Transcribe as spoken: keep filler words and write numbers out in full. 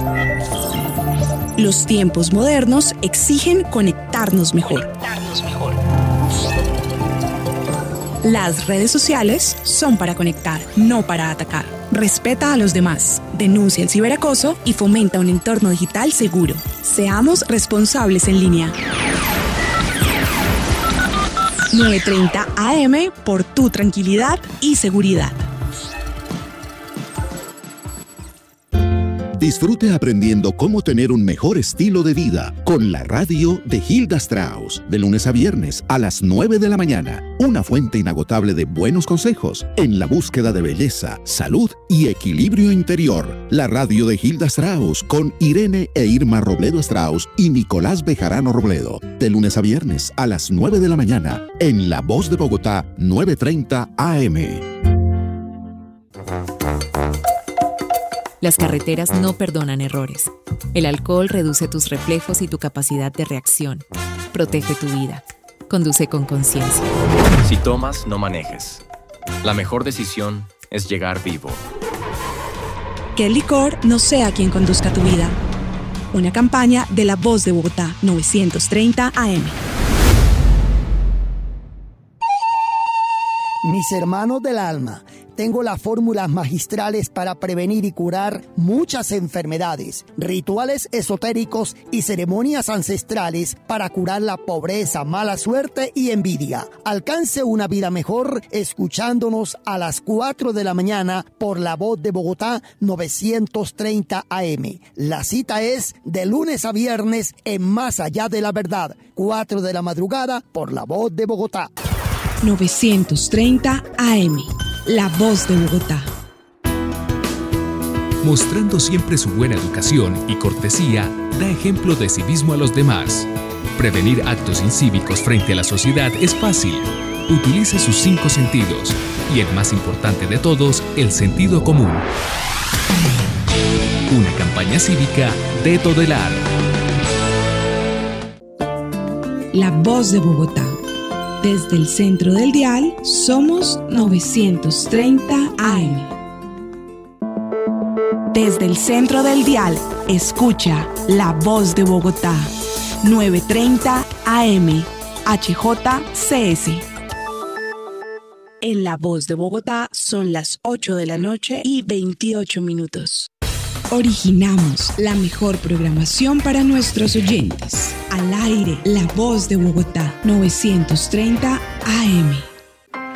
Los tiempos modernos exigen conectarnos mejor. Conectarnos mejor. Las redes sociales son para conectar, no para atacar. Respeta a los demás, denuncia el ciberacoso y fomenta un entorno digital seguro. Seamos responsables en línea. nueve treinta A M por tu tranquilidad y seguridad. Disfrute aprendiendo cómo tener un mejor estilo de vida con la radio de Hilda Strauss, de lunes a viernes a las nueve de la mañana. Una fuente inagotable de buenos consejos en la búsqueda de belleza, salud y equilibrio interior. La radio de Hilda Strauss con Irene e Irma Robledo Strauss y Nicolás Bejarano Robledo, de lunes a viernes a las nueve de la mañana en La Voz de Bogotá, nueve treinta A M. Las carreteras no perdonan errores. El alcohol reduce tus reflejos y tu capacidad de reacción. Protege tu vida. Conduce con conciencia. Si tomas, no manejes. La mejor decisión es llegar vivo. Que el licor no sea quien conduzca tu vida. Una campaña de La Voz de Bogotá, novecientos treinta A M. Mis hermanos del alma, tengo las fórmulas magistrales para prevenir y curar muchas enfermedades, rituales esotéricos y ceremonias ancestrales para curar la pobreza, mala suerte y envidia. Alcance una vida mejor escuchándonos a las cuatro de la mañana por La Voz de Bogotá, novecientos treinta A M. La cita es de lunes a viernes en Más Allá de la Verdad, cuatro de la madrugada por La Voz de Bogotá. novecientos treinta A M. La Voz de Bogotá. Mostrando siempre su buena educación y cortesía, da ejemplo de civismo a los demás. Prevenir actos incívicos frente a la sociedad es fácil. Utilice sus cinco sentidos y el más importante de todos, el sentido común. Una campaña cívica de Todelar. La Voz de Bogotá. Desde el centro del dial, somos novecientos treinta A M. Desde el centro del dial, escucha La Voz de Bogotá, novecientos treinta A M, H J C S. En La Voz de Bogotá son las ocho de la noche y veintiocho minutos. Originamos la mejor programación para nuestros oyentes. Al aire, La Voz de Bogotá, novecientos treinta A M.